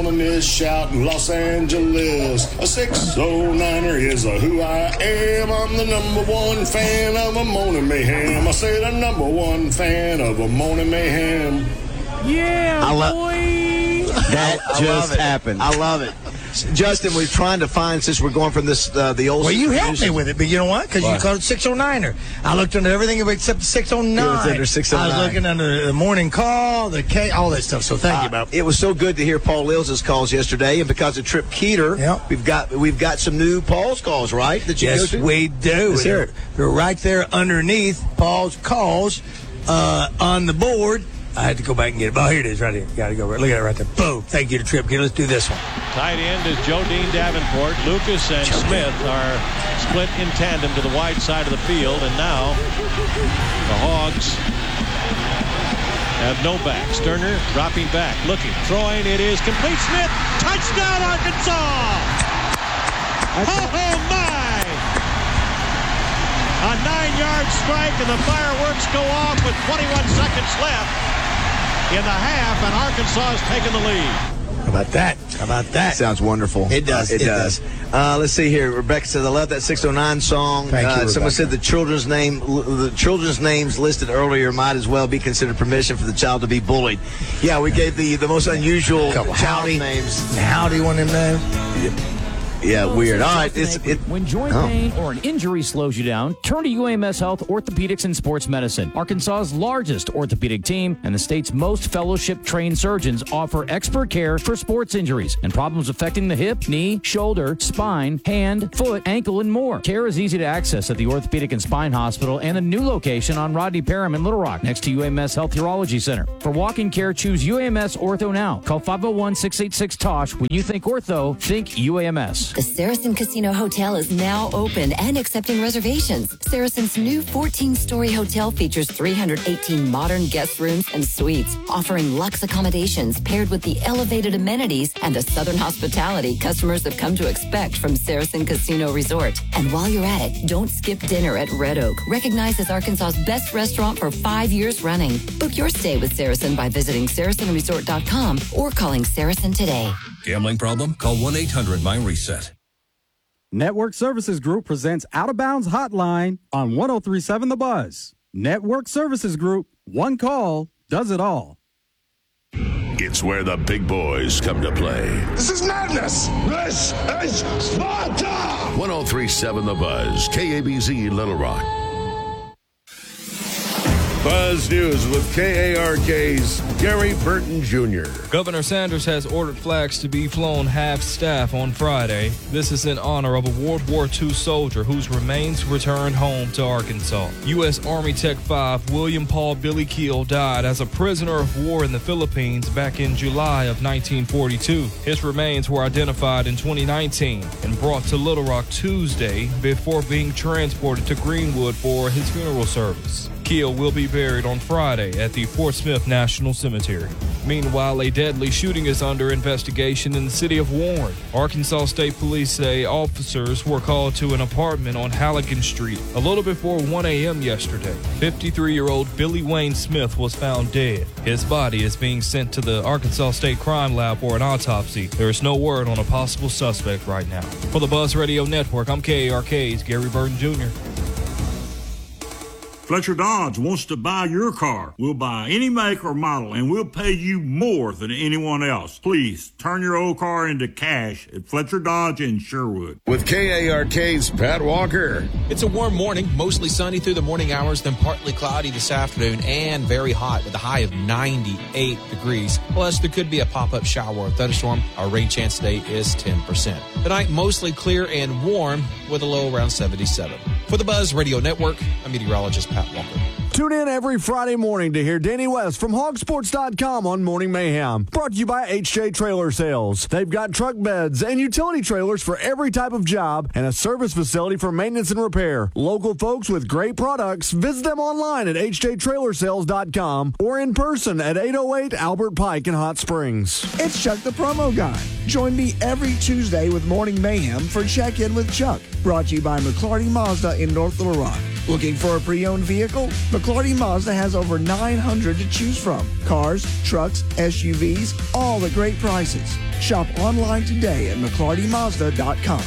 calling this shout in Los Angeles. A 609er is who I am. I'm the number one fan of a Morning Mayhem. I say the number one fan of a Morning Mayhem. Yeah, boy. That just happened. I love it. Justin, we're trying to find, since we're going from this, the old... Well, you helped me with it, but you know what? Because you called it 609er. I looked under everything except the 609. It was under 609. I was looking under the morning call, the K, all that stuff. So thank you, Bob. It was so good to hear Paul Lills' calls yesterday, and because of Trip Keeter, we've got some new Paul's calls, right? That you yes, go to? We do. They're right there underneath Paul's calls on the board. I had to go back and get it. Oh, here it is right here. Got to go. Look at it right there. Boom. Thank you to Trip. Okay, let's do this one. Tight end is Joe Dean Davenport. Lucas and Smith are split in tandem to the wide side of the field. And now the Hogs have no back. Sterner dropping back. Looking. Throwing. It is complete. Smith. Touchdown, Arkansas. Oh, my. A 9-yard strike, and the fireworks go off with 21 seconds left in the half, and Arkansas has taken the lead. How about that? How about that? Sounds wonderful. It does. It does. Let's see here. Rebecca says, I love that 609 song. Thank you, Rebecca. Someone said the children's names listed earlier might as well be considered permission for the child to be bullied. Yeah, we gave the most unusual child names. Howdy, one of them names. Yeah, weird. All right. When joint pain or an injury slows you down, turn to UAMS Health Orthopedics and Sports Medicine. Arkansas's largest orthopedic team and the state's most fellowship-trained surgeons offer expert care for sports injuries and problems affecting the hip, knee, shoulder, spine, hand, foot, ankle, and more. Care is easy to access at the Orthopedic and Spine Hospital and a new location on Rodney Parham in Little Rock, next to UAMS Health Urology Center. For walk-in care, choose UAMS Ortho now. Call 501-686-TOSH. When you think ortho, think UAMS. The Saracen Casino Hotel is now open and accepting reservations. Saracen's new 14-story hotel features 318 modern guest rooms and suites, offering luxe accommodations paired with the elevated amenities and the southern hospitality customers have come to expect from Saracen Casino Resort. And while you're at it, don't skip dinner at Red Oak, recognized as Arkansas's best restaurant for 5 years running. Book your stay with Saracen by visiting SaracenResort.com or calling Saracen today. Gambling problem? Call 1-800-MIND-RESET. Network Services Group presents Out of Bounds Hotline on 103.7 The Buzz. Network Services Group, one call does it all. It's where the big boys come to play. This is madness. This is Sparta. 103.7 The Buzz, KABZ Little Rock. Buzz News with KARK's Gary Burton Jr. Governor Sanders has ordered flags to be flown half-staff on Friday. This is in honor of a World War II soldier whose remains returned home to Arkansas. U.S. Army Tech 5 William Paul Billy Keel died as a prisoner of war in the Philippines back in July of 1942. His remains were identified in 2019 and brought to Little Rock Tuesday before being transported to Greenwood for his funeral service. Keel will be buried on Friday at the Fort Smith National Cemetery. Meanwhile, a deadly shooting is under investigation in the city of Warren. Arkansas State Police say officers were called to an apartment on Halligan Street a little before 1 a.m. yesterday. 53-year-old Billy Wayne Smith was found dead. His body is being sent to the Arkansas State Crime Lab for an autopsy. There is no word on a possible suspect right now. For the Buzz Radio Network, I'm KARK's Gary Burton Jr. Fletcher Dodge wants to buy your car. We'll buy any make or model, and we'll pay you more than anyone else. Please turn your old car into cash at Fletcher Dodge in Sherwood. With KARK's Pat Walker. It's a warm morning, mostly sunny through the morning hours, then partly cloudy this afternoon and very hot with a high of 98 degrees. Plus, there could be a pop-up shower or thunderstorm. Our rain chance today is 10%. Tonight, mostly clear and warm with a low around 77. For the Buzz Radio Network, I'm meteorologist Pat Walker. Tune in every Friday morning to hear Danny West from hogsports.com on Morning Mayhem. Brought to you by HJ Trailer Sales. They've got truck beds and utility trailers for every type of job and a service facility for maintenance and repair. Local folks with great products. Visit them online at hjtrailersales.com or in person at 808 Albert Pike in Hot Springs. It's Chuck the Promo Guy. Join me every Tuesday with Morning Mayhem for Check-In with Chuck. Brought to you by McClarty Mazda in North Little Rock. Looking for a pre-owned vehicle? McClarty Mazda has over 900 to choose from. Cars, trucks, SUVs, all at great prices. Shop online today at McClartyMazda.com.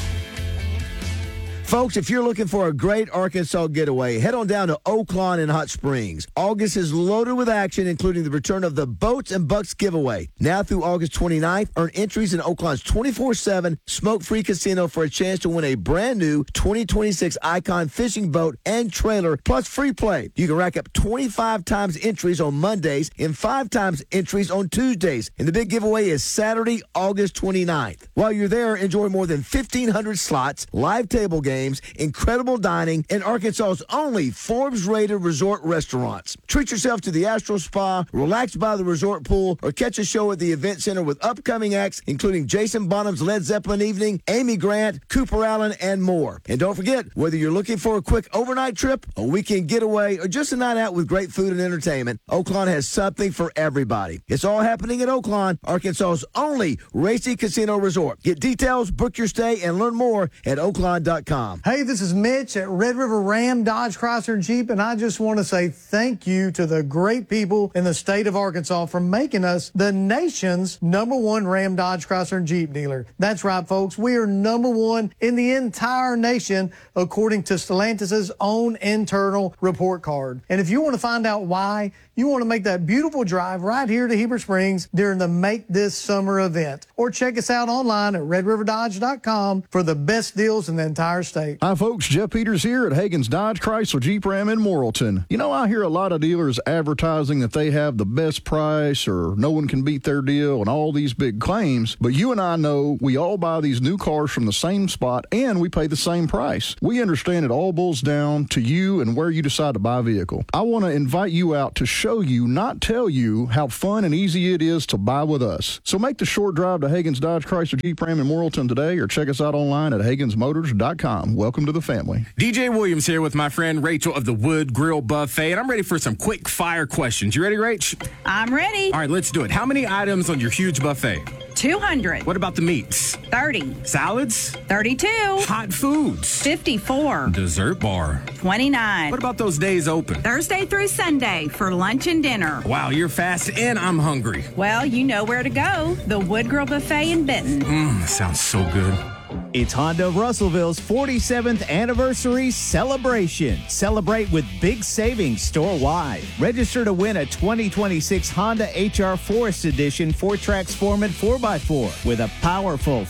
Folks, if you're looking for a great Arkansas getaway, head on down to Oaklawn in Hot Springs. August is loaded with action, including the return of the Boats and Bucks giveaway. Now through August 29th, earn entries in Oaklawn's 24/7 smoke-free casino for a chance to win a brand new 2026 Icon fishing boat and trailer, plus free play. You can rack up 25 times entries on Mondays and 5 times entries on Tuesdays. And the big giveaway is Saturday, August 29th. While you're there, enjoy more than 1,500 slots, live table games, incredible dining, and Arkansas's only Forbes-rated resort restaurants. Treat yourself to the Astro Spa, relax by the resort pool, or catch a show at the event center with upcoming acts, including Jason Bonham's Led Zeppelin Evening, Amy Grant, Cooper Allen, and more. And don't forget, whether you're looking for a quick overnight trip, a weekend getaway, or just a night out with great food and entertainment, Oaklawn has something for everybody. It's all happening at Oaklawn, Arkansas's only racy casino resort. Get details, book your stay, and learn more at Oaklawn.com. Hey, this is Mitch at Red River Ram, Dodge, Chrysler, and Jeep, and I just want to say thank you to the great people in the state of Arkansas for making us the nation's #1 Ram, Dodge, Chrysler, and Jeep dealer. That's right, folks. We are #1 in the entire nation, according to Stellantis' own internal report card. And if you want to find out why, you want to make that beautiful drive right here to Heber Springs during the Make This Summer event. Or check us out online at redriverdodge.com for the best deals in the entire state. Hi, folks. Jeff Peters here at Hagen's Dodge, Chrysler, Jeep, Ram in Morrilton. You know, I hear a lot of dealers advertising that they have the best price or no one can beat their deal and all these big claims. But you and I know we all buy these new cars from the same spot and we pay the same price. We understand it all boils down to you and where you decide to buy a vehicle. I want to invite you out to show you, not tell you, how fun and easy it is to buy with us. So make the short drive to Hagen's Dodge, Chrysler, Jeep, Ram in Morrilton today or check us out online at HagensMotors.com. Welcome to the family. DJ Williams here with my friend Rachel of the Wood Grill Buffet, and I'm ready for some quick fire questions. You ready, Rach? I'm ready. All right, let's do it. How many items on your huge buffet? 200. What about the meats? 30. Salads? 32. Hot foods? 54. Dessert bar? 29. What about those days open? Thursday through Sunday for lunch and dinner. Wow, you're fast and I'm hungry. Well, you know where to go. The Wood Grill Buffet in Benton. Sounds so good. It's Honda of Russellville's 47th anniversary celebration. Celebrate with big savings store-wide. Register to win a 2026 Honda HR Forest Edition 4-Trax Foreman 4x4 with a powerful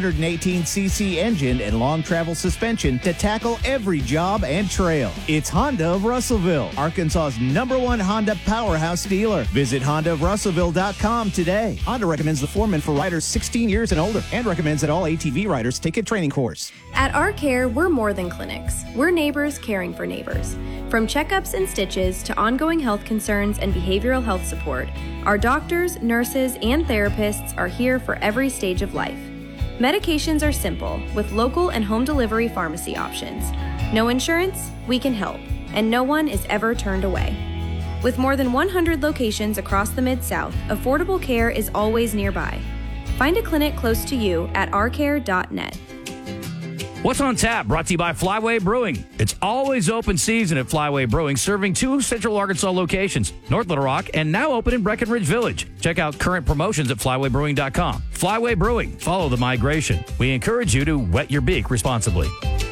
518cc engine and long travel suspension to tackle every job and trail. It's Honda of Russellville, Arkansas's #1 Honda powerhouse dealer. Visit HondaofRussellville.com today. Honda recommends the Foreman for riders 16 years and older and recommends that all ATV riders take a training course. At Our Care, we're more than clinics. We're neighbors caring for neighbors. From checkups and stitches to ongoing health concerns and behavioral health support, our doctors, nurses, and therapists are here for every stage of life. Medications are simple, with local and home delivery pharmacy options. No insurance? We can help, and no one is ever turned away. With more than 100 locations across the Mid-South, affordable care is always nearby. Find a clinic close to you at ourcare.net. What's on tap? Brought to you by Flyway Brewing. It's always open season at Flyway Brewing, serving 2 Central Arkansas locations, North Little Rock, and now open in Breckenridge Village. Check out current promotions at flywaybrewing.com. Flyway Brewing. Follow the migration. We encourage you to wet your beak responsibly.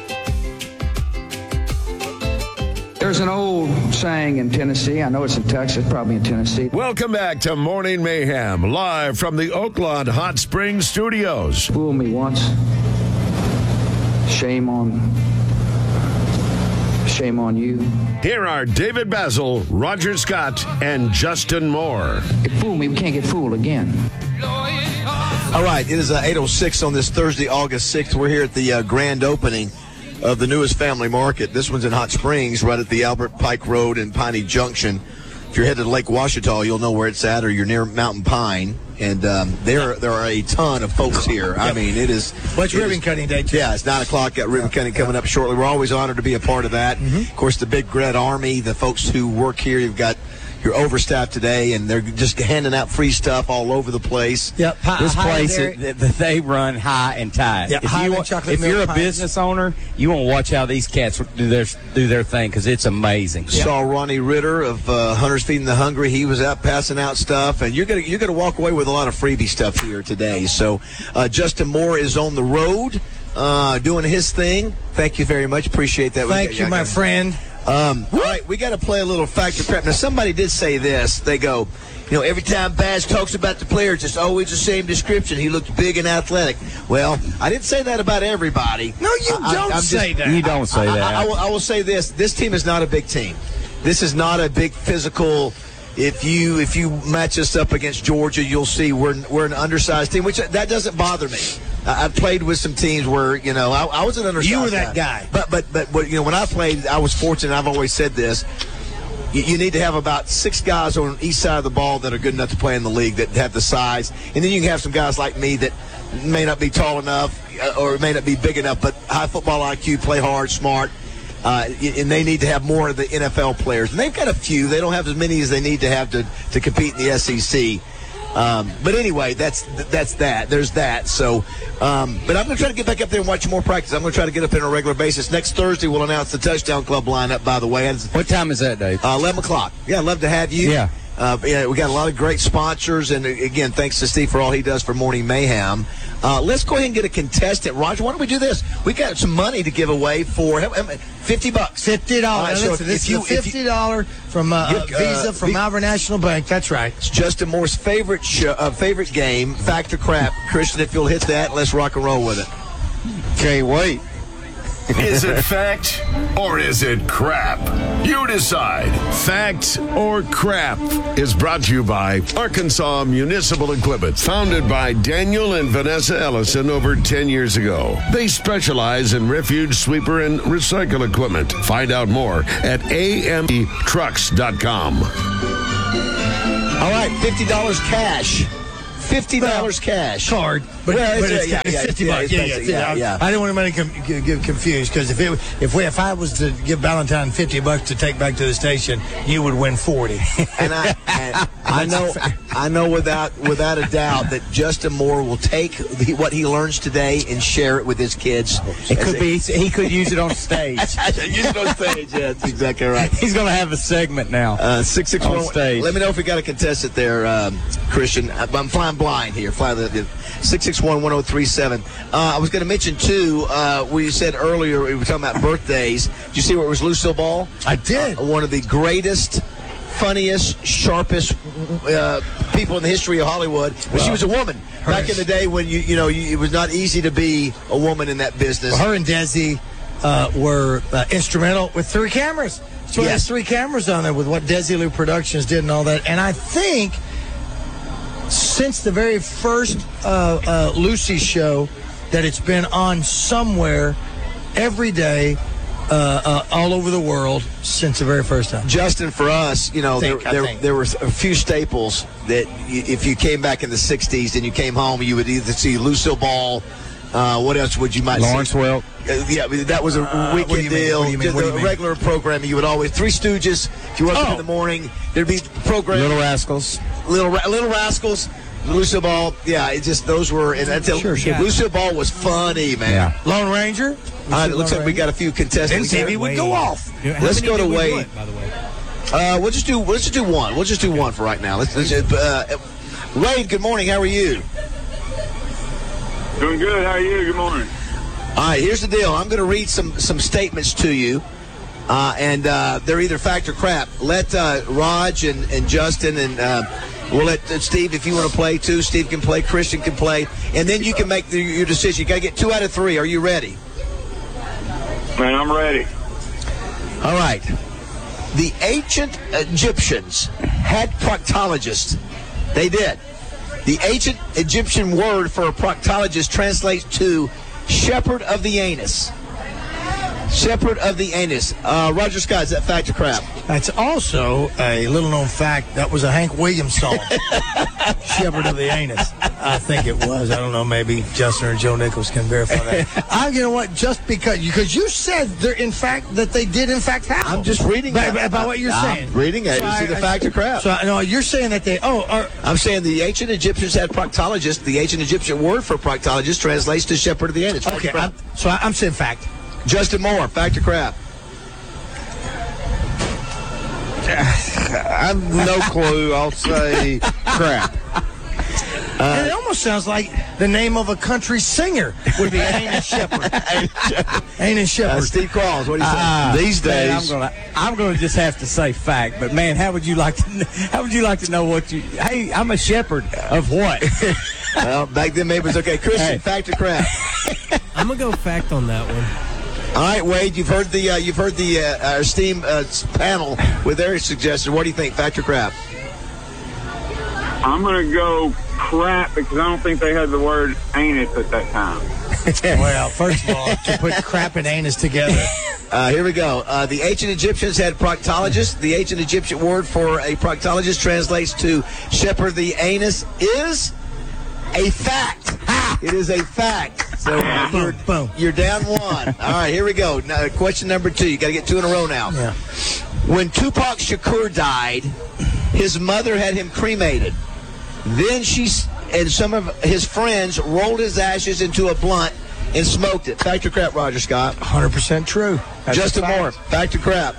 There's an old saying in Tennessee. I know it's in Texas, probably in Tennessee. Welcome back to Morning Mayhem, live from the Oaklawn Hot Springs studios. Fool me once. Shame on you. Here are David Basil, Roger Scott, and Justin Moore. It fooled me. We can't get fooled again. All right, it is 8:06 on this Thursday, August 6th. We're here at the grand opening of the newest family market. This one's in Hot Springs, right at the Albert Pike Road and Piney Junction. If you're headed to Lake Ouachita, you'll know where it's at, or you're near Mountain Pine. And there are a ton of folks here. I mean, it is... Much ribbon cutting day, too. Yeah, it's 9 o'clock. Got ribbon cutting coming up shortly. We're always honored to be a part of that. Of course, the Big Red Army, the folks who work here. You've got, you're overstaffed today, and they're just handing out free stuff all over the place. Yep. This place, they run high and tight. Yep. If you're a business owner, you want to watch how these cats do their thing because it's amazing. Saw Ronnie Ritter of Hunters Feeding the Hungry. He was out passing out stuff, and you're gonna walk away with a lot of freebie stuff here today. So Justin Moore is on the road doing his thing. Thank you very much. Appreciate that. Thank you, my friend. All right, we got to play a little factor crap. Now, somebody did say this. They go, every time Baz talks about the players, it's always the same description. He looked big and athletic. Well, I didn't say that about everybody. No, you don't say that. You don't say that. I will say this. This team is not a big team. This is not a big physical. If you match us up against Georgia, you'll see we're an undersized team, which that doesn't bother me. I've played with some teams where I was an undersized. You were that guy. But when I played, I was fortunate. I've always said this. You need to have about 6 guys on each side of the ball that are good enough to play in the league that have the size, and then you can have some guys like me that may not be tall enough or may not be big enough, but high football IQ, play hard, smart. And they need to have more of the NFL players. And they've got a few. They don't have as many as they need to have to compete in the SEC. But anyway, that's that. There's that. So, but I'm going to try to get back up there and watch more practice. I'm going to try to get up there on a regular basis. Next Thursday, we'll announce the Touchdown Club lineup, by the way. What time is that, Dave? 11 o'clock. Yeah, I'd love to have you. Yeah. We got a lot of great sponsors, and again, thanks to Steve for all he does for Morning Mayhem. Let's go ahead and get a contestant. Roger, why don't we do this? We got some money to give away for $50. $50. Right, so listen, this is $50 from Visa from Malvern National Bank. That's right. It's Justin Moore's favorite game, Fact or Crap. Christian, if you'll hit that, let's rock and roll with it. Can't wait. Is it fact or is it crap? You decide. Fact or crap is brought to you by Arkansas Municipal Equipment, founded by Daniel and Vanessa Ellison over 10 years ago. They specialize in refuge, sweeper, and recycle equipment. Find out more at amtrucks.com. All right, $50 cash. $50 cash. Card. But it's $50. Yeah. I didn't want anybody to get confused because if I was to give Valentine $50 to take back to the station, you would win 40. And I know without a doubt that Justin Moore will take what he learns today and share it with his kids. He could use it on stage. Use it on stage. Yeah, that's exactly right. He's going to have a segment now. 661 on stage. Let me know if we got a contestant there, Christian. I'm flying blind here. 661-1037. I was going to mention too. We said earlier we were talking about birthdays. Did you see where it was Lucille Ball? I did. One of the greatest, funniest, sharpest people in the history of Hollywood. But she was a woman back in the day when it was not easy to be a woman in that business. Well, her and Desi were instrumental with 3 cameras. So there's 3 cameras on there with what Desilu Productions did and all that. And I think since the very first Lucy show that it's been on somewhere every day all over the world since the very first time. Justin, for us, there were a few staples that if you came back in the 60s and you came home, you would either see Lucille Ball. What else would you might see? Lawrence Welk. Yeah, that was a weekend deal. What do you mean? The regular programming, you would always Three Stooges. If you woke up in the morning, there'd be programming. Little Rascals. Little Rascals. Lucille Ball. Yeah, it just those were. And sure. Lucille Ball was funny, man. Yeah. Lone Ranger. It looks like we got a few contestants. TV would go off. Let's go to Wade. By the way, we'll just do one. We'll just do one for right now. Wade, good morning. How are you? Doing good. How are you? Good morning. All right, here's the deal. I'm going to read some statements to you, and they're either fact or crap. Let Raj and Justin and we'll let Steve, if you want to play too. Steve can play. Christian can play, and then you can make your decision. You got to get 2 out of 3. Are you ready? Man, I'm ready. All right. The ancient Egyptians had proctologists. They did. The ancient Egyptian word for a proctologist translates to shepherd of the anus. Shepherd of the anus. Roger Scott, is that fact or crap? That's also a little-known fact. That was a Hank Williams song. Shepherd of the anus. I think it was. I don't know. Maybe Justin or Joe Nichols can verify that. You know what? Just because you said they're in fact that they did in fact happen. I'm just reading about what you're saying. I'm reading it. Is it the fact or crap? So no, you're saying that they. I'm saying the ancient Egyptians had proctologists. The ancient Egyptian word for proctologist translates to shepherd of the anus. Okay. I'm saying fact. Justin Moore, fact or crap? I've no clue. I'll say crap. And it almost sounds like the name of a country singer would be Anus Shepherd. Anus Shepherd. Steve Qualls, what do you say? These days, I'm gonna just have to say fact. But man, how would you like to know what you? Hey, I'm a shepherd of what? Well, back then maybe it was okay. Christian, fact or crap? I'm gonna go fact on that one. All right, Wade, you've heard the our esteemed panel with their suggestion. What do you think, fact or crap? I'm going to go crap because I don't think they had the word anus at that time. Well, first of all, to put crap and anus together. Here we go. The ancient Egyptians had proctologists. The ancient Egyptian word for a proctologist translates to shepherd the anus is a fact. It is a fact. So you're down one. All right, here we go. Now, question number 2. You got to get 2 in a row now. Yeah. When Tupac Shakur died, his mother had him cremated. Then she and some of his friends rolled his ashes into a blunt and smoked it. Fact or crap, Roger Scott? 100% true. That's Justin Moore, fact or crap?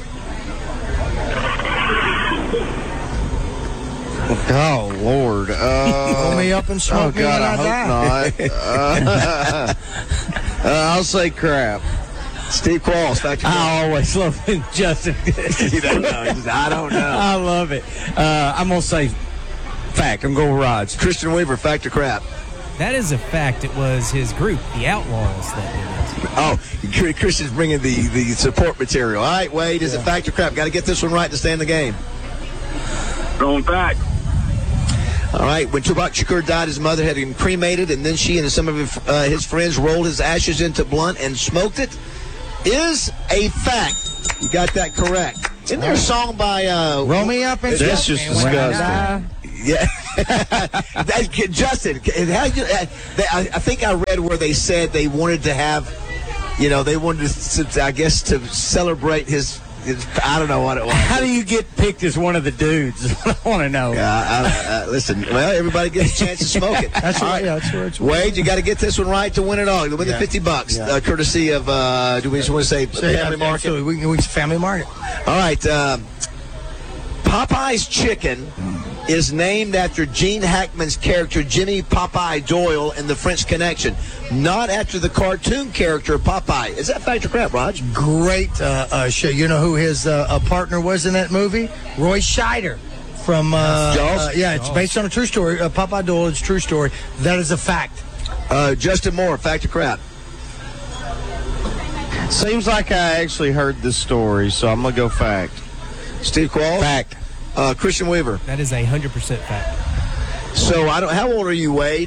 Oh, Lord. Roll me up and smoke me God, and I hope not. I'll say crap. Steve Qualls, fact or crap? I always love Justin. You don't know. I don't know. I love it. I'm going to say fact. I'm going with Raj. Christian Weaver, fact or crap? That is a fact. It was his group, the Outlaws, that did it. Oh, Christian's bringing the support material. All right, Wade, is it fact or crap? Got to get this one right to stay in the game. Going back. All right, when Tupac Shakur died, his mother had him cremated, and then she and some of his friends rolled his ashes into blunt and smoked it. Is a fact. You got that correct. Isn't there a song by Roll Me Up and That's just disgusting. Yeah. Justin, I think I read where they said they wanted to have, they wanted to, I guess, to celebrate his I don't know what it was. How do you get picked as one of the dudes? I want to know. Listen, well, everybody gets a chance to smoke it. That's right. Yeah, that's where it's Wade, you got to get this one right to win it all. To win the $50, courtesy of, do we just want to say Family Market? Absolutely. We can Family Market. All right. Popeye's Chicken is named after Gene Hackman's character Jimmy Popeye Doyle in The French Connection, not after the cartoon character Popeye. Is that fact or crap, Raj? Great show. You know who his partner was in that movie? Roy Scheider from Jaws. It's based on a true story. Popeye Doyle is a true story. That is a fact. Justin Moore, fact or crap? Seems like I actually heard this story, so I'm going to go fact. Steve Qualls? Fact. Christian Weaver? That is 100% fact. So, how old are you, Wade?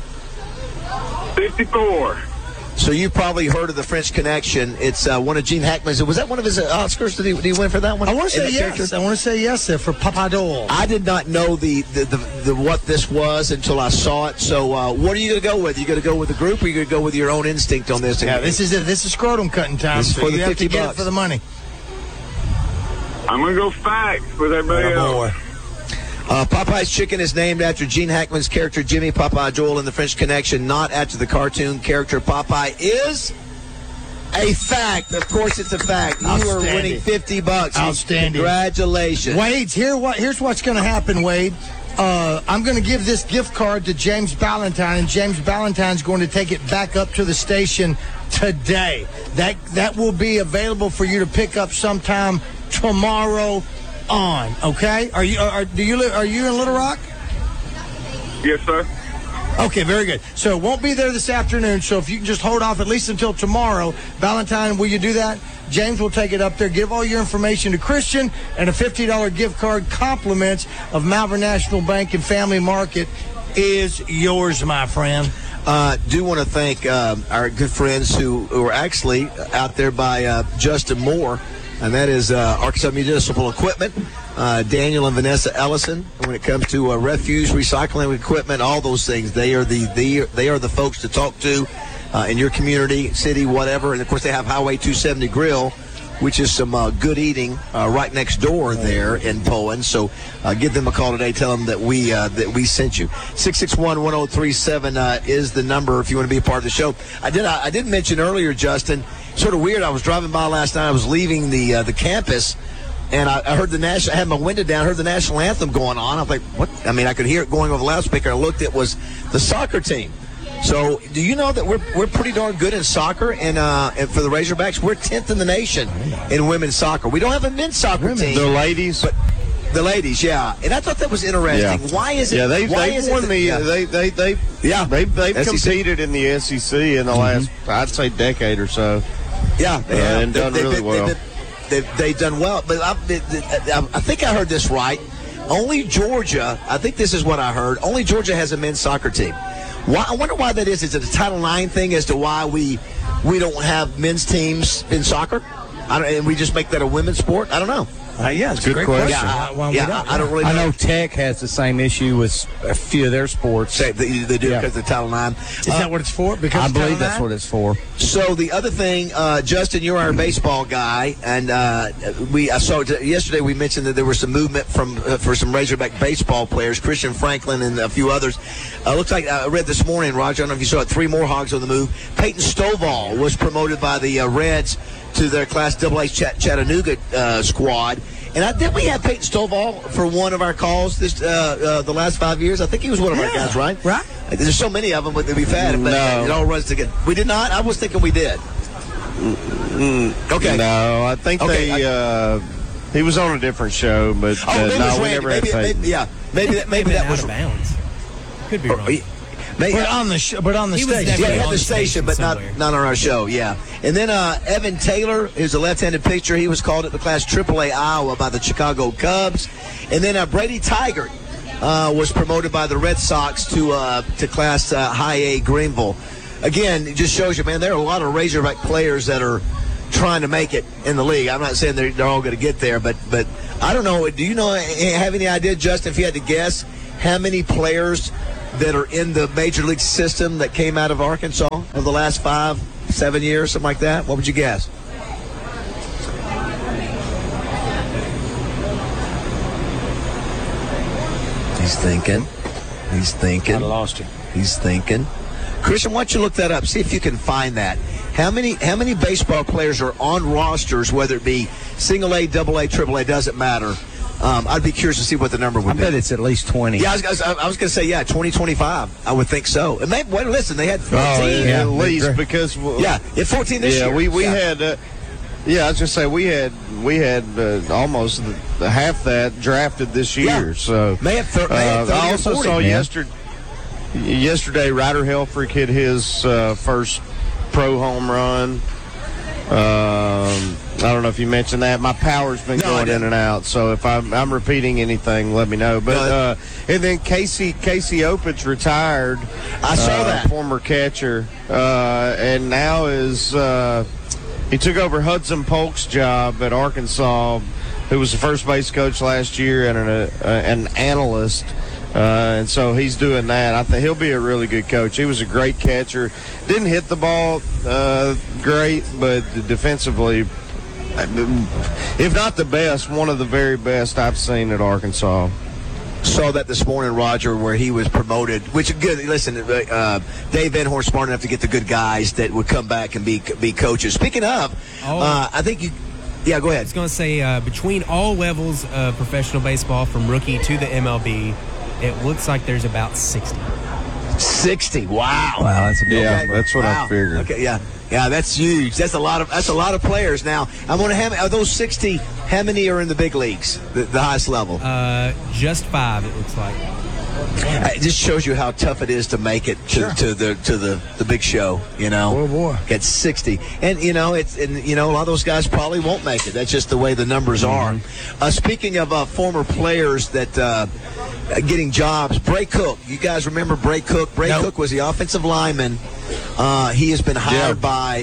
54. So you probably heard of The French Connection. It's one of Gene Hackman's. Was that one of his Oscars? Did he win for that one? I want to say yes. Character? I want to say yes there for Popeye Doyle. I did not know the what this was until I saw it. So what are you going to go with? Are you going to go with the group, or are you going to go with your own instinct on this? Yeah, this is it. This is scrotum cutting time. This is for the you have to $50 get it for the money. I'm going to go fact with everybody else. Popeye's Chicken is named after Gene Hackman's character Jimmy Popeye Doyle in The French Connection, not after the cartoon character Popeye. Is a fact. Of course, it's a fact. You are winning $50. Outstanding. Congratulations. Wade, here's what's going to happen, Wade. I'm going to give this gift card to James Ballantyne, and James Ballantyne's going to take it back up to the station today. That will be available for you to pick up sometime tomorrow on. Okay? Are you in Little Rock? Yes, sir. Okay, very good. So it won't be there this afternoon, so if you can just hold off at least until tomorrow. Ballantyne, will you do that? James will take it up there. Give all your information to Christian, and a $50 gift card compliments of Malvern National Bank and Family Market is yours, my friend. Do want to thank our good friends who are actually out there by Justin Moore, and that is Arkansas Municipal Equipment, Daniel and Vanessa Ellison. When it comes to refuse, recycling equipment, all those things, they are the folks to talk to in your community, city, whatever. And of course, they have Highway 270 Grill, which is some good eating right next door there in Poland. So give them a call today. Tell them that we sent you. 661-1037 is the number if you want to be a part of the show. I did mention earlier, Justin, sort of weird. I was driving by last night. I was leaving the campus, and I heard I had my window down, heard the national anthem going on. I was like, what? I mean, I could hear it going over the loudspeaker. I looked, it was the soccer team. So, do you know that we're pretty darn good in soccer, and for the Razorbacks, we're 10th in the nation in women's soccer. We don't have a men's soccer team. The ladies, but the ladies, yeah. And I thought that was interesting. Yeah. Why is it? Yeah, they've competed in the SEC in the last, I'd say, decade or so. Yeah, and done really well. They've done well, but I think I heard this right. Only Georgia, I think this is what I heard. Only Georgia has a men's soccer team. I wonder why that is. Is it a Title IX thing as to why we don't have men's teams in soccer? And we just make that a women's sport? I don't know. Yeah, it's a great question. I don't really know. I know Tech has the same issue with a few of their sports. They do because of Title IX. Is that what it's for? Because I believe that's what it's for. So the other thing, Justin, you're our baseball guy, and I saw yesterday we mentioned that there was some movement for some Razorback baseball players, Christian Franklin and a few others. Looks like I read this morning, Roger, I don't know if you saw it, 3 more Hogs on the move. Peyton Stovall was promoted by the Reds to their Class AA Chattanooga squad. And I think we had Peyton Stovall for one of our calls the last 5 years. I think he was one of our guys, right? Right. There's so many of them that we've had, but it all runs together. We did not? I was thinking we did. Okay. No, I think he was on a different show, but we never had Peyton. Maybe that was out of bounds. Could be wrong. But on the station. Yeah, he had the station, but not on our show, yeah. And then Evan Taylor, who's a left-handed pitcher, he was called at the Class AAA Iowa by the Chicago Cubs. And then Brady Tigert was promoted by the Red Sox to Class High A Greenville. Again, it just shows you, man, there are a lot of Razorback players that are trying to make it in the league. I'm not saying they're all going to get there, but I don't know. Do you have any idea, Justin, if you had to guess, how many players that are in the major league system that came out of Arkansas over the last 5-7 years, something like that? What would you guess? He's thinking. I lost you. He's thinking. Christian, why don't you look that up? See if you can find that. How many baseball players are on rosters, whether it be single A, double A, triple A, doesn't matter. I'd be curious to see what the number would be. I bet it's at least 20. Yeah, I was going to say, 20, 25. I would think so. And listen, they had 14. At least because... Yeah, 14 this year. We had... I was going to say, we had almost half that drafted this year. Yeah. So may have 30 I also 40, saw man. yesterday Ryder Helfrich hit his first pro home run. I don't know if you mentioned that. My power's been going in and out, so if I'm repeating anything, let me know. But and then Casey Opitz retired. I saw that. Former catcher, and now is he took over Hudson Polk's job at Arkansas, who was the first base coach last year and an analyst. And so he's doing that. I think he'll be a really good coach. He was a great catcher. Didn't hit the ball great, but defensively, if not the best, one of the very best I've seen at Arkansas. Saw that this morning, Roger, where he was promoted. Which good. Listen, Dave Van Horn smart enough to get the good guys that would come back and be coaches. Speaking of, I think you. Yeah, go ahead. I was going to say between all levels of professional baseball, from rookie to the MLB, it looks like there's about 60. 60. Wow. That's a big number. That's what I figured. Okay, yeah, that's huge. That's a lot of players. Now, I'm going to have are those 60. How many are in the big leagues, the highest level? Just 5. It looks like. It just shows you how tough it is to make it to the big show. Oh boy, get 60, and a lot of those guys probably won't make it. That's just the way the numbers are. Speaking of former players that getting jobs, Bray Cook. You guys remember Bray Cook? Bray Cook was the offensive lineman. He has been hired by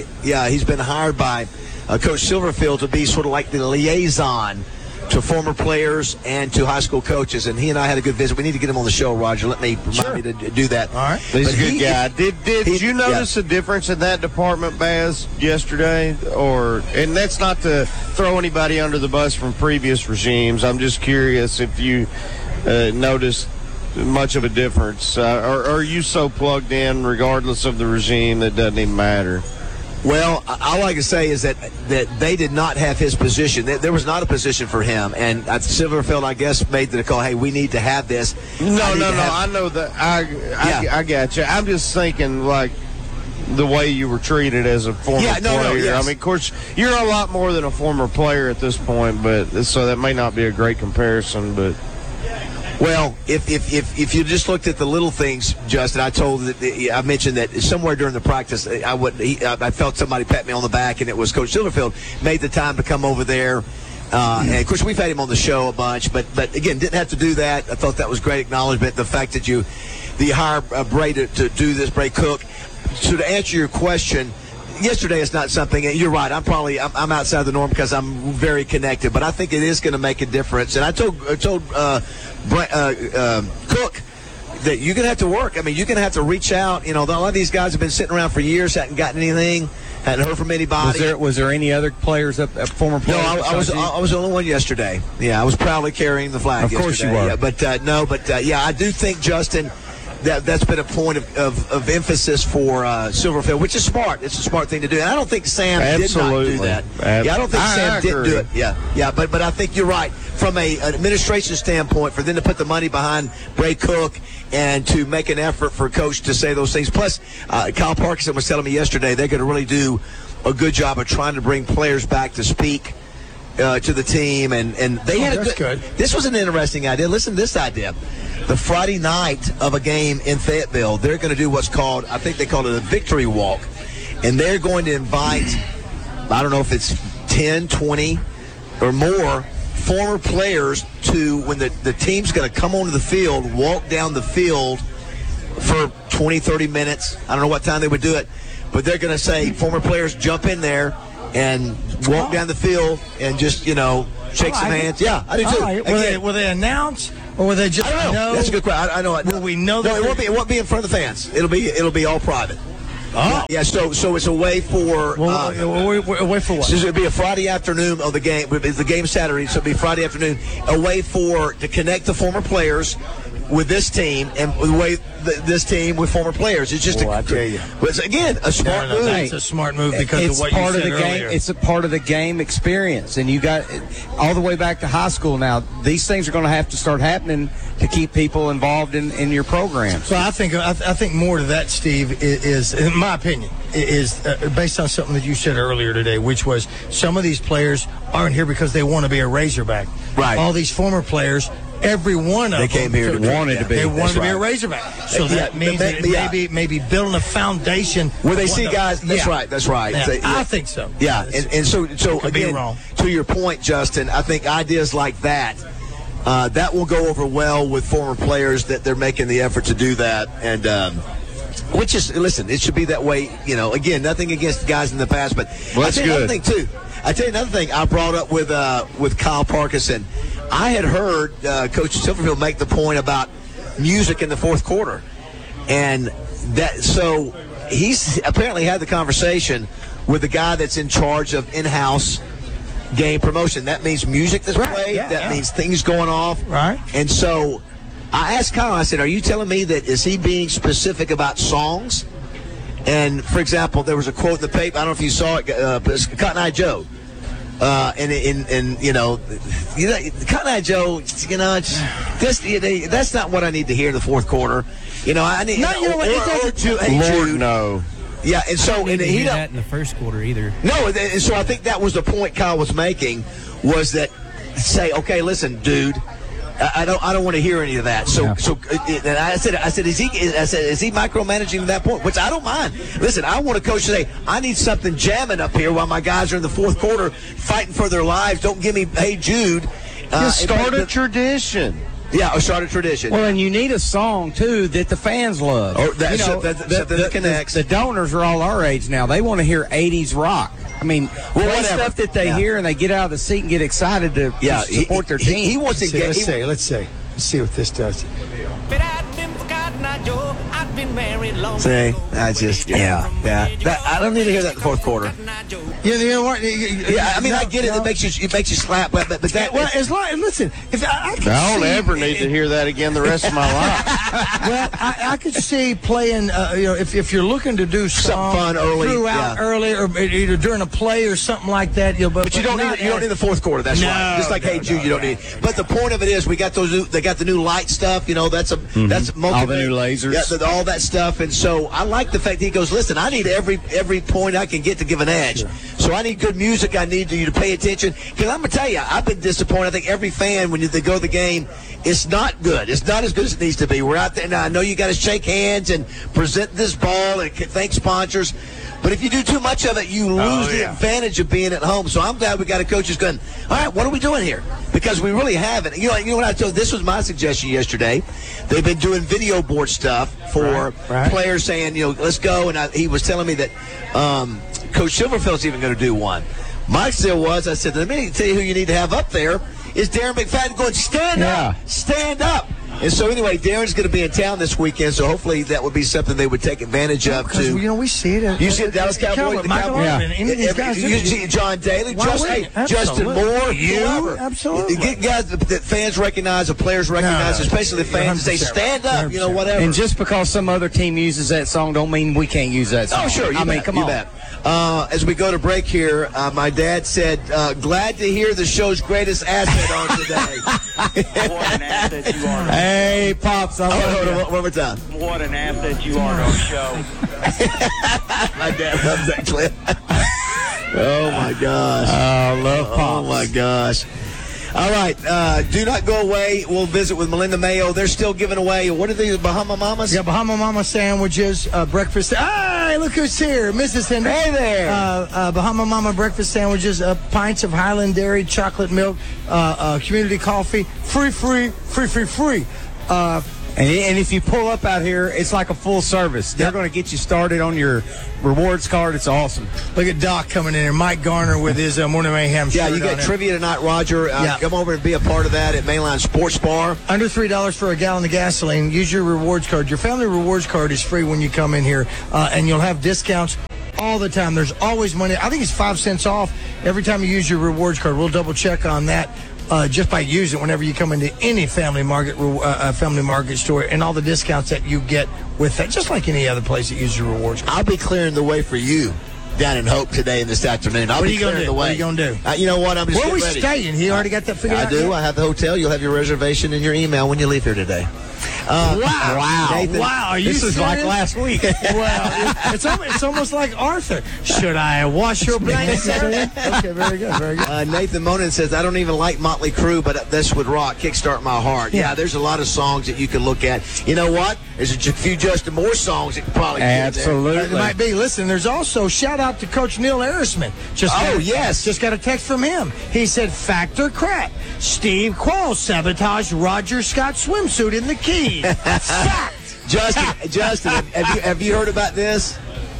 Coach Silverfield to be sort of like the liaison to former players and to high school coaches, and he and I had a good visit. We need to get him on the show, Roger. Remind me to do that. All right. He's a good guy. Did you notice a difference in that department, Baz, yesterday? And that's not to throw anybody under the bus from previous regimes. I'm just curious if you noticed much of a difference. Or are you so plugged in, regardless of the regime, that doesn't even matter? Well, all I can say is that they did not have his position. There was not a position for him. And Silverfield, I guess, made the call, hey, we need to have this. No. I know that. I got you. I'm just thinking, like, the way you were treated as a former player. Yes. I mean, of course, you're a lot more than a former player at this point, but so that may not be a great comparison, but... Well, if you just looked at the little things, Justin, I mentioned that somewhere during the practice, I felt somebody pat me on the back, and it was Coach Silverfield made the time to come over there. And of course, we've had him on the show a bunch, but again, didn't have to do that. I thought that was great acknowledgement. The fact that you hire Bray to do this, Bray Cook. So to answer your question, yesterday is not something. You're right. I'm outside the norm because I'm very connected, but I think it is going to make a difference. And I told Cook that you're going to have to work. I mean, you're going to have to reach out. A lot of these guys have been sitting around for years, hadn't gotten anything, hadn't heard from anybody. Was there any other players former players? No, I was the only one yesterday. Yeah, I was proudly carrying the flag. Of course you were. Yeah, I do think, Justin, that's been a point of emphasis for Silverfield, which is smart. It's a smart thing to do. And I don't think Sam did not do that. I don't think Sam didn't do it. Yeah. But I think you're right. From an administration standpoint, for them to put the money behind Bray Cook and to make an effort for Coach to say those things. Plus, Kyle Parkinson was telling me yesterday they're going to really do a good job of trying to bring players back to speak to the team. And they had a good. This was an interesting idea. Listen to this idea. The Friday night of a game in Fayetteville, they're going to do what's called, I think they call it a victory walk. And they're going to invite, I don't know if it's 10, 20 or more former players to, when the team's going to come onto the field, walk down the field for 20, 30 minutes. I don't know what time they would do it. But they're going to say, former players jump in there and walk down the field and just, shake some hands. Yeah, I do too. Right. Will they announce, or will they just know? That's a good question. I know. Will we know that? No, it won't be in front of the fans. It'll be all private. Oh. Yeah, so it's a way for... a way for what? So it'll be a Friday afternoon of the game. The game's Saturday, so it'll be Friday afternoon. A way to connect the former players with this team and the way this team with former players. It's just I tell you. It's, again, a smart move. It's a smart move because of what you said earlier. It's a part of the game experience, and you got all the way back to high school now. These things are going to have to start happening to keep people involved in your program. So I think more to that, Steve, is in my opinion, is based on something that you said earlier today, which was some of these players aren't here because they want to be a Razorback. Right. All these former players, every one of them came here to wanted to be. They wanted to be a Razorback. So that means maybe building a foundation where they see guys. That's right. Yeah, I think so. Yeah, and so again, wrong. To your point, Justin, I think ideas like that that will go over well with former players that they're making the effort to do that, and which is, listen, it should be that way. Again, nothing against the guys in the past, but that's good. Another thing too. I tell you another thing I brought up with Kyle Parkinson. I had heard Coach Silverfield make the point about music in the fourth quarter, and so he's apparently had the conversation with the guy that's in charge of in-house game promotion. That means music that's played. That means things going off. Right. And so I asked Kyle, I said, are you telling me that is he being specific about songs? And, for example, there was a quote in the paper. I don't know if you saw it, Cotton Eye Joe. And Cotton Eye Joe, that's not what I need to hear in the fourth quarter. I need Lord, no. Yeah, and so he didn't do that in the first quarter either. No, and so I think that was the point Kyle was making, was that say, okay, listen, dude, I don't want to hear any of that. So and I said, is he micromanaging to that point? Which I don't mind. Listen, I want a coach to say, I need something jamming up here while my guys are in the fourth quarter fighting for their lives. Don't give me, hey, Jude. Just start a tradition. Yeah, or start a tradition. Well, and you need a song, too, that the fans love. Or that connects. The donors are all our age now. They want to hear 80s rock. I mean, play stuff that they hear and they get out of the seat and get excited to support their team. He wants to get... Let's see what this does. See, I just, I don't need to hear that in the fourth quarter. You know what? I mean, I get it. It makes you slap, but that. Well, as long listen, if I don't ever need to hear that again the rest of my life. Well, I could see playing. If you're looking to do something fun early, early, or either during a play or something like that. But you don't need the fourth quarter. That's right. Just like Hey Jude, you don't need. But the point of it is, we got they got the new light stuff. That's that's all the new lasers. Yeah, all that stuff. And so I like the fact that he goes, listen, I need every point I can get to give an edge. Sure. So I need good music. I need you to pay attention. Because I'm going to tell you, I've been disappointed. I think every fan, when they go to the game, it's not good. It's not as good as it needs to be. We're out there now. I know you got to shake hands and present this ball and thank sponsors. But if you do too much of it, you lose the advantage of being at home. So I'm glad we got a coach who's going, all right, what are we doing here? Because we really haven't. You know what I told? This was my suggestion yesterday. They've been doing video board stuff for players saying, let's go. And he was telling me that Coach Silverfield's even going to do one. My still was, I said, let me tell you who you need to have up there is Darren McFadden going, stand up. And so anyway, Darren's going to be in town this weekend, so hopefully that would be something they would take advantage of. Because we see it. You see it, Dallas Cowboys, the Cowboys. You see John Daly, Justin Moore, absolutely. Get guys that fans recognize, the players recognize, especially the fans. Say stand up, whatever. And just because some other team uses that song, don't mean we can't use that song. Oh, sure. Come on. As we go to break here, my dad said, glad to hear the show's greatest asset on today. What an asset you are. Hey, Pops. One more time. What an asset you are on the show. My dad loves that clip. Oh, my gosh. I love Pops. Oh, my gosh. All right, do not go away. We'll visit with Melinda Mayo. They're still giving away, what are these, Bahama Mamas? Yeah, Bahama Mama sandwiches, breakfast. Hey, look who's here, Mrs. Henry. Hey there. Bahama Mama breakfast sandwiches, pints of Highland Dairy, chocolate milk, community coffee, free. And if you pull up out here, it's like a full service. They're going to get you started on your rewards card. It's awesome. Look at Doc coming in here. Mike Garner with his Morning Mayhem shirt. Yeah, you got trivia tonight, Roger. Come over and be a part of that at Mainline Sports Bar. Under $3 for a gallon of gasoline. Use your rewards card. Your family rewards card is free when you come in here, and you'll have discounts all the time. There's always money. I think it's 5 cents off every time you use your rewards card. We'll double check on that. Just by using it whenever you come into any family market store, and all the discounts that you get with that, just like any other place that uses your rewards card. I'll be clearing the way for you down in Hope today and this afternoon. I'll be clearing the way. What are you going to do? You know what? I'm just Where are we ready. staying? He already got that figured out? I do. I have the hotel. You'll have your reservation in your email when you leave here today. Wow. Nathan, wow. Are you this is serious? like last week. Well, it's almost like Arthur. Should I wash your blankets? Okay, very good, very good. Nathan Monin says, I don't even like Motley Crue, but this would rock. Kickstart my heart. Yeah, there's a lot of songs that you can look at. You know what? There's a few Justin Moore songs that could probably Absolutely. It might be. Listen, there's also shout out to Coach Neil Arisman. Just got a text from him. He said, fact or crack? Steve Quall sabotaged Roger Scott's swimsuit in the Keys. Fact. Justin, have you heard about this?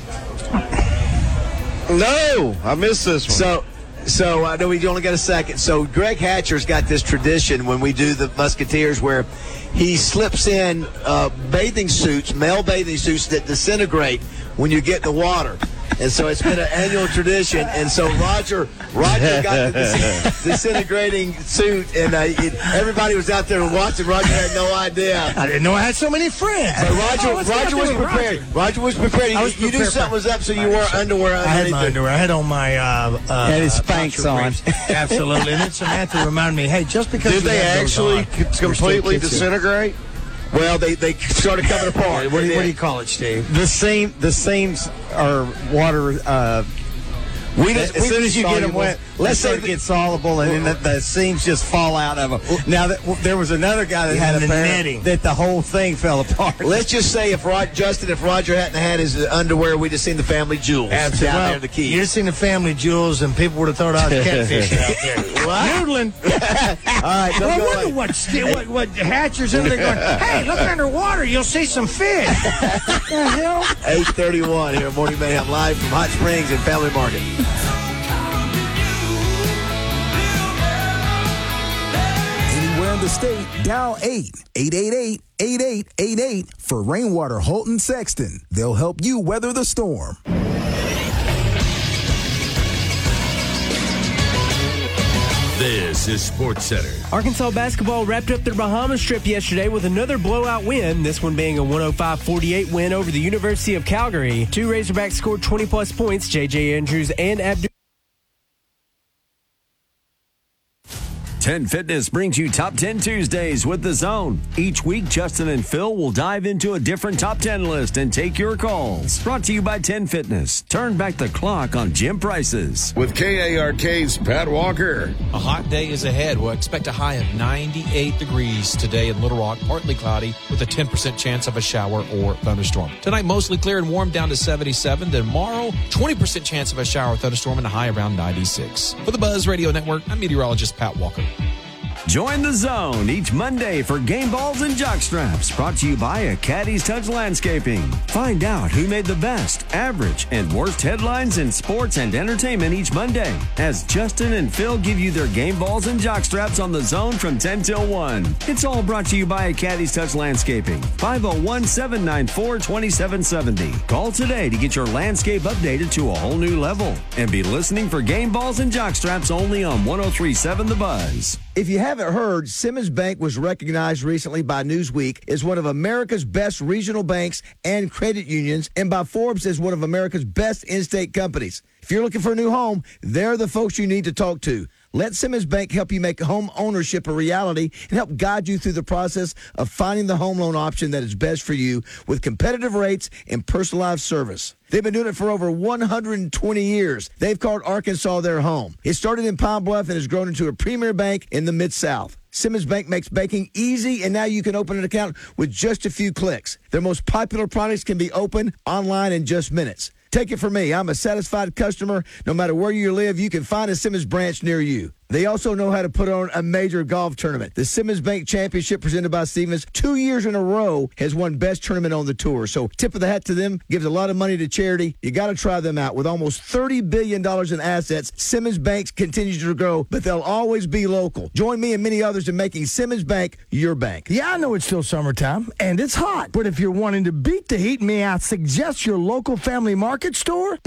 No, I missed this one. So I know we only got a second. So Greg Hatcher's got this tradition when we do the Musketeers where he slips in male bathing suits that disintegrate when you get in the water. And so it's been an annual tradition. And so Roger got the disintegrating suit, and everybody was out there watching. Roger had no idea. I didn't know I had so many friends. But Roger was prepared. Roger was prepared. You knew something was up, so you wore underwear underneath. I had my underwear. I had on my had his Spanx on. Absolutely. And then Samantha reminded me, hey, just because did they actually completely disintegrate? Well, they started coming apart. What do you call it, Steve? The seams are water As soon as you get them wet, let's say it gets soluble, and then the seams just fall out of them. Now, there was another guy that had a pair that the whole thing fell apart. Let's just say if Roger hadn't had his underwear, we'd have seen the family jewels down there in the Keys. You'd have seen the family jewels, and people would have thought I was catfishing out there. Noodling. All right, I wonder what hatchers in there going, hey, look underwater, you'll see some fish. What the hell? 8:31 here at Morning Mayhem, live from Hot Springs and Family Market. Anywhere in the state, dial 888-8888 for Rainwater Holton Sexton. They'll help you weather the storm. This is SportsCenter. Arkansas basketball wrapped up their Bahamas trip yesterday with another blowout win, this one being a 105-48 win over the University of Calgary. Two Razorbacks scored 20-plus points, J.J. Andrews and Abdul. 10 Fitness brings you Top 10 Tuesdays with The Zone. Each week, Justin and Phil will dive into a different Top 10 list and take your calls. Brought to you by 10 Fitness. Turn back the clock on gym prices. With KARK's Pat Walker. A hot day is ahead. We'll expect a high of 98 degrees today in Little Rock, partly cloudy with a 10% chance of a shower or thunderstorm. Tonight, mostly clear and warm down to 77. Tomorrow, 20% chance of a shower or thunderstorm and a high around 96. For the Buzz Radio Network, I'm meteorologist Pat Walker. Join The Zone each Monday for Game Balls and Jockstraps, brought to you by A Caddy's Touch Landscaping. Find out who made the best, average, and worst headlines in sports and entertainment each Monday, as Justin and Phil give you their Game Balls and Jockstraps on The Zone from 10 till 1. It's all brought to you by A Caddy's Touch Landscaping, 501-794-2770. Call today to get your landscape updated to a whole new level. And be listening for Game Balls and Jockstraps only on 103.7 The Buzz. If you haven't heard, Simmons Bank was recognized recently by Newsweek as one of America's best regional banks and credit unions, and by Forbes as one of America's best in-state companies. If you're looking for a new home, they're the folks you need to talk to. Let Simmons Bank help you make home ownership a reality and help guide you through the process of finding the home loan option that is best for you with competitive rates and personalized service. They've been doing it for over 120 years. They've called Arkansas their home. It started in Pine Bluff and has grown into a premier bank in the Mid-South. Simmons Bank makes banking easy, and now you can open an account with just a few clicks. Their most popular products can be opened online in just minutes. Take it from me. I'm a satisfied customer. No matter where you live, you can find a Simmons branch near you. They also know how to put on a major golf tournament. The Simmons Bank Championship presented by Stevens 2 years in a row has won best tournament on the tour. So tip of the hat to them, gives a lot of money to charity. You got to try them out. With almost $30 billion in assets, Simmons Bank continues to grow, but they'll always be local. Join me and many others in making Simmons Bank your bank. Yeah, I know it's still summertime, and it's hot. But if you're wanting to beat the heat, may I suggest your local family market store?